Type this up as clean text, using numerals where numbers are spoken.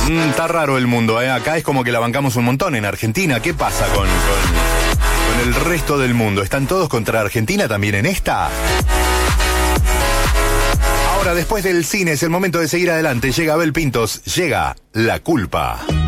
Está raro el mundo, ¿eh? Acá es como que la bancamos un montón. En Argentina, ¿qué pasa con el resto del mundo? ¿Están todos contra Argentina también en esta? Ahora, después del cine, es el momento de seguir adelante. Llega Abel Pintos, llega La Culpa.